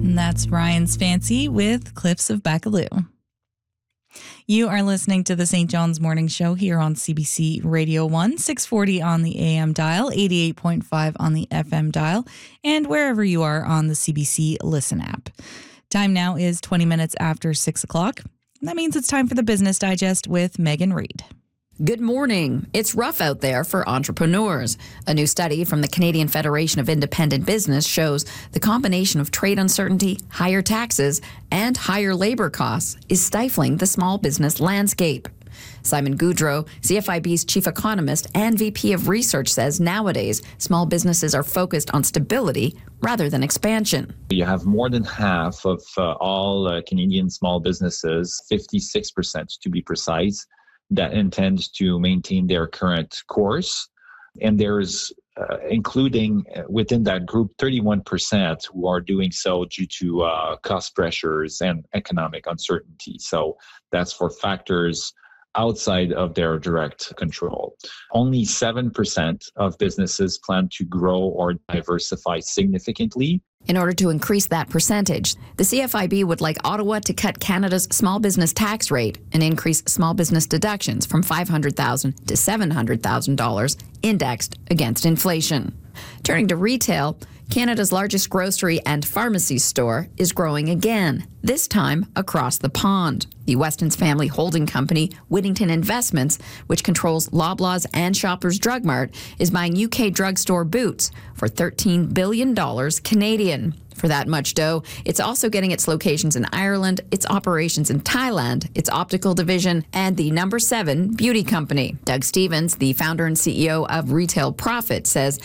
And that's Ryan's Fancy with Cliffs of Baccalieu. You are listening to the St. John's Morning Show here on CBC Radio 1, 640 on the AM dial, 88.5 on the FM dial, and wherever you are on the CBC Listen app. Time now is 20 minutes after 6 o'clock. That means it's time for the Business Digest with Megan Reid. Good morning. It's rough out there for entrepreneurs. A new study from the Canadian Federation of Independent Business shows the combination of trade uncertainty, higher taxes, and higher labor costs is stifling the small business landscape. Simon Goudreau, CFIB's chief economist and VP of research, says nowadays small businesses are focused on stability rather than expansion. You have more than half of all Canadian small businesses, 56% to be precise, that intend to maintain their current course. And there's, including within that group, 31% who are doing so due to cost pressures and economic uncertainty. So that's for factors outside of their direct control. Only 7% of businesses plan to grow or diversify significantly. In order to increase that percentage, the CFIB would like Ottawa to cut Canada's small business tax rate and increase small business deductions from $500,000 to $700,000 indexed against inflation. Turning to retail, Canada's largest grocery and pharmacy store is growing again, this time across the pond. The Weston's family holding company, Whittington Investments, which controls Loblaws and Shoppers Drug Mart, is buying UK drugstore Boots for $13 billion Canadian. For that much dough, it's also getting its locations in Ireland, its operations in Thailand, its optical division, and the No. 7 beauty company. Doug Stevens, the founder and CEO of Retail Profit, says